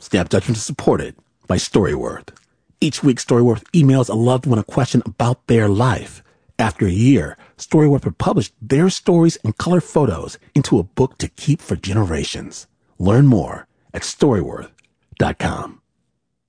Snap Judgment is supported by Storyworth. Each week, Storyworth emails a loved one a question about their life. After a year, Storyworth would publish their stories and color photos into a book to keep for generations. Learn more at Storyworth.com.